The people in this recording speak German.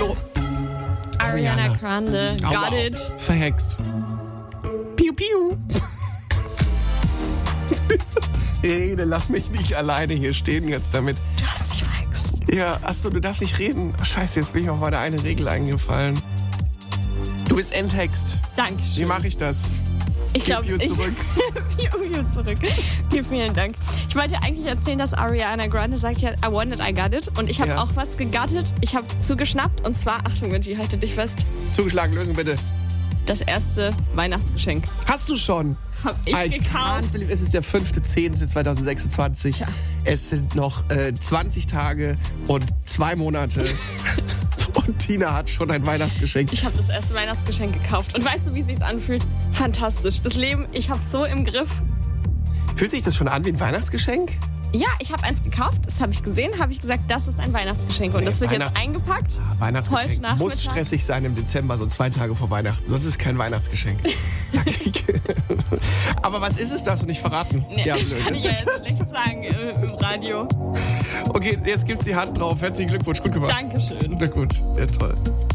Hallo. Ariana Grande. Aua. Got it. Verhext. Piu, piu. Rede, lass mich nicht alleine hier stehen jetzt damit. Du hast mich verhext. Ja, achso, du darfst nicht reden. Ach, scheiße, jetzt bin ich auf meine eine Regel eingefallen. Du bist Endtext. Dankeschön. Wie mache ich das? Ich glaube, Piu, piu zurück. Piu zurück. Vielen Dank. Ich wollte eigentlich erzählen, dass Ariana Grande sagt ja, I want it, I got it. Und ich habe auch was gegattet. Ich habe zugeschnappt. Und zwar, Achtung, Benji, halte dich fest. Zugeschlagen, Lösung bitte. Das erste Weihnachtsgeschenk. Hast du schon? Hab ich I gekauft. can't believe, es ist der 5.10.2026. Tja. Es sind noch 20 Tage und 2 Monate. Und Tina hat schon ein Weihnachtsgeschenk. Ich habe das erste Weihnachtsgeschenk gekauft. Und weißt du, wie es sich anfühlt? Fantastisch. Das Leben, ich habe so im Griff. Fühlt sich das schon an wie ein Weihnachtsgeschenk? Ja, ich habe eins gekauft. Das habe ich gesehen. Habe ich gesagt, das ist ein Weihnachtsgeschenk. Und das wird jetzt eingepackt. Weihnachtsgeschenk Heute Nachmittag. muss stressig sein im Dezember, so 2 Tage vor Weihnachten. Sonst ist es kein Weihnachtsgeschenk. Sag ich. Aber was ist es, darfst du nicht verraten? Nee, Ja, das blöd. kann ich ja jetzt schlecht sagen im Radio. Okay, jetzt gibt's die Hand drauf. Herzlichen Glückwunsch, gut gemacht. Dankeschön. Na gut, ja toll.